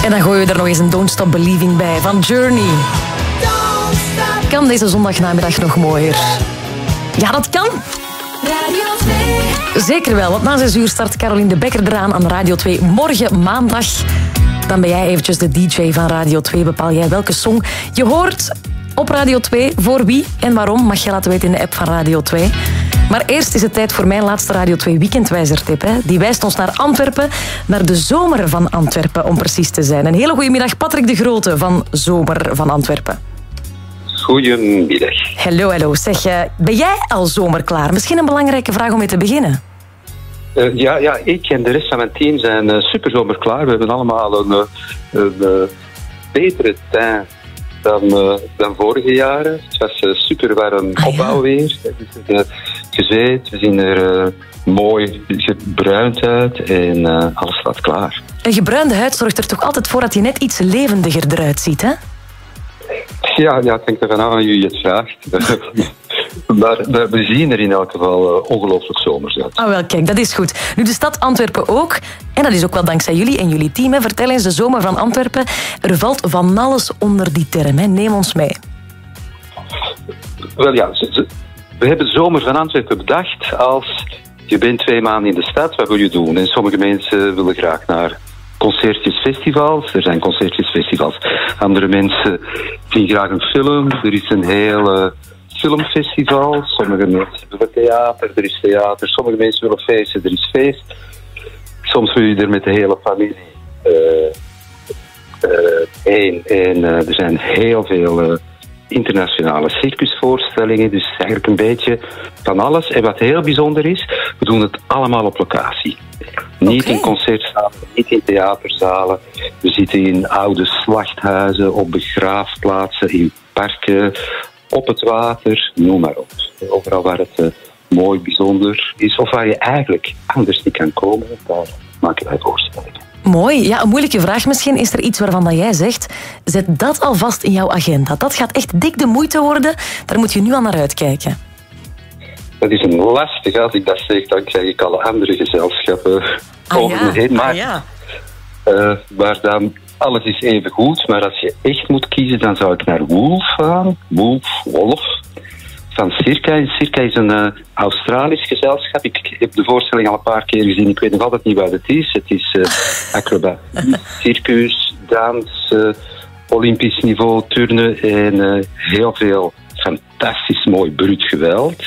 En dan gooien we er nog eens een Don't Stop Believing bij van Journey. Kan deze zondagnamiddag nog mooier? Ja, dat kan. Radio 2. Zeker wel, want na 6 uur start Caroline de Bekker eraan aan Radio 2 morgen maandag. Dan ben jij eventjes de DJ van Radio 2. Bepaal jij welke song je hoort op Radio 2. Voor wie en waarom mag je laten weten in de app van Radio 2. Maar eerst is het tijd voor mijn laatste Radio 2 weekendwijzertip. Die wijst ons naar Antwerpen, naar de Zomer van Antwerpen om precies te zijn. Een hele goede middag, Patrick de Grote van Zomer van Antwerpen. Goedemiddag. Hallo. Zeg, ben jij al zomerklaar? Misschien een belangrijke vraag om mee te beginnen. Ja, ik en de rest van mijn team zijn super zomerklaar. We hebben allemaal een betere tijd dan vorige jaren. Het was super warm opbouwweer. Je zweet, we zien er mooi gebruind uit en alles staat klaar. Een gebruinde huid zorgt er toch altijd voor dat je net iets levendiger eruit ziet, hè? Ja, het hangt ervan af aan wie je het vraagt. Maar we zien er in elk geval ongelooflijk zomers uit. Ah, wel, kijk, dat is goed. Nu, de stad Antwerpen ook. En dat is ook wel dankzij jullie en jullie team. Hè. Vertel eens, de Zomer van Antwerpen. Er valt van alles onder die term. Hè. Neem ons mee. Wel ja, we hebben de Zomer van Antwerpen bedacht als je bent 2 maanden in de stad, wat wil je doen? En sommige mensen willen graag naar concertjes, festivals. Er zijn concertjes, festivals. Andere mensen zien graag een film. Er is een heel filmfestival. Sommige mensen willen theater. Er is theater. Sommige mensen willen feesten. Er is feest. Soms wil je er met de hele familie heen. En er zijn heel veel internationale circusvoorstellingen. Dus eigenlijk een beetje van alles. En wat heel bijzonder is, we doen het allemaal op locatie. Niet in concertzalen, niet in theaterzalen. We zitten in oude slachthuizen, op begraafplaatsen, in parken, op het water, noem maar op. Overal waar het mooi, bijzonder is, of waar je eigenlijk anders niet kan komen, daar maken wij voorstellingen. Mooi. Ja, een moeilijke vraag misschien. Is er iets waarvan dat jij zegt, zet dat alvast in jouw agenda. Dat gaat echt dik de moeite worden. Daar moet je nu al naar uitkijken. Dat is een lastig. Als ik dat zeg, dan krijg ik alle andere gezelschappen over me heen. Maar dan, alles is even goed. Maar als je echt moet kiezen, dan zou ik naar Wolf gaan. Wolf. Van Circa. En Circa is een Australisch gezelschap. Ik heb de voorstelling al een paar keer gezien. Ik weet nog altijd niet wat het is. Het is acrobatie, circus, dans, olympisch niveau, turnen en heel veel fantastisch mooi bruut geweld.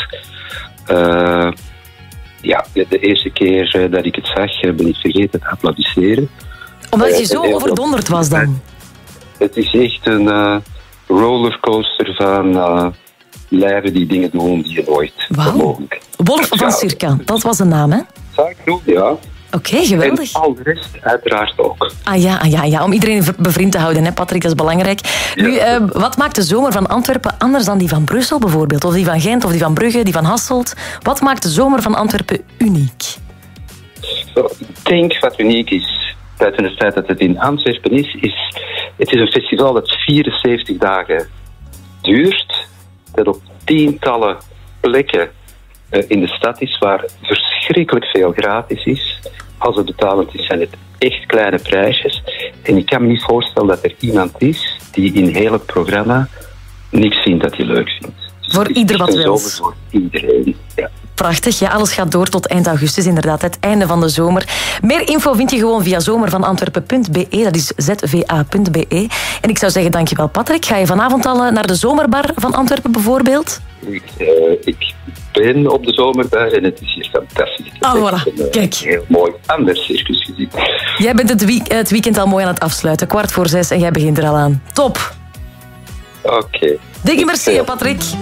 De eerste keer dat ik het zag, ben ik vergeten te applaudisseren. Omdat je zo overdonderd was dan? Het is echt een rollercoaster van lijven die dingen doen die je nooit mogelijk. Wolf van Circa, dat was de naam, hè? Zaak, ja. Oké, geweldig. En al de rest uiteraard ook. Ja, om iedereen bevriend te houden, hè, Patrick, dat is belangrijk. Ja. Nu, wat maakt de Zomer van Antwerpen anders dan die van Brussel bijvoorbeeld? Of die van Gent, of die van Brugge, die van Hasselt? Wat maakt de Zomer van Antwerpen uniek? Ik denk wat uniek is, buiten het feit dat het in Antwerpen is het is een festival dat 74 dagen duurt, dat op tientallen plekken in de stad is, waar verschrikkelijk veel gratis is. Als het betalend is, zijn het echt kleine prijsjes. En ik kan me niet voorstellen dat er iemand is die in heel het programma niks vindt dat hij leuk vindt. Dus voor ieder wat wil. Voor iedereen, ja. Prachtig, ja, alles gaat door tot eind augustus, inderdaad, het einde van de zomer. Meer info vind je gewoon via zomervanantwerpen.be, dat is zva.be. En ik zou zeggen, dankjewel Patrick. Ga je vanavond al naar de zomerbar van Antwerpen bijvoorbeeld? Ik ben op de zomerbar en het is hier fantastisch. Voilà. Kijk. Een heel mooi ander circus gezien. Jij bent het weekend al mooi aan het afsluiten, 5:45 en jij begint er al aan. Top! Oké. Dikke merci, Patrick.